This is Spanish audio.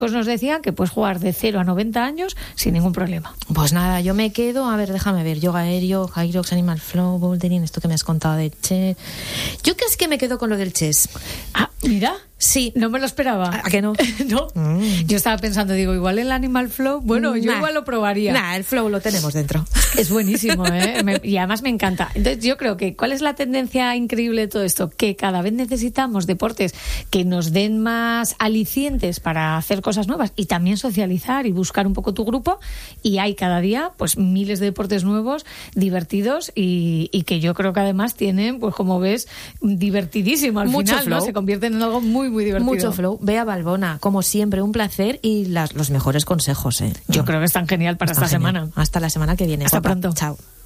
Pues nos decían que puedes jugar de 0 a 90 años sin ningún problema. Pues nada, yo me quedo, a ver, déjame ver, yoga aéreo, Hyrox, Animal Flow, bouldering, esto que me has contado de chess. Yo creo que me quedo con lo del chess. Ah, mira. Sí. No me lo esperaba. ¿A que no? No. Yo estaba pensando, digo, igual el Animal Flow, bueno, yo igual lo probaría. El flow lo tenemos dentro. Es buenísimo, ¿eh? Y además me encanta. Entonces yo creo que, ¿cuál es la tendencia increíble de todo esto? Que cada vez necesitamos deportes que nos den más alicientes para hacer cosas nuevas y también socializar y buscar un poco tu grupo, y hay cada día pues miles de deportes nuevos, divertidos y que yo creo que además tienen, pues como ves, divertidísimo al mucho final, flow. ¿no? Se convierten en algo muy divertido. Mucho flow. Bea Balbona, como siempre, un placer y los mejores consejos. Yo creo que están genial para esta semana. Hasta la semana que viene. Hasta Guapa. pronto. Chao.